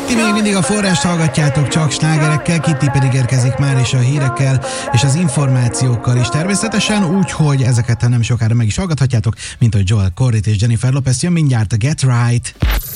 Ti még mindig a Forrást hallgatjátok csak slágerekkel, Kitty pedig érkezik már is a hírekkel és az információkkal is természetesen, úgyhogy ezeket nem sokára meg is hallgathatjátok, mint hogy Joel Corrit és Jennifer Lopez jön mindjárt a Get Right.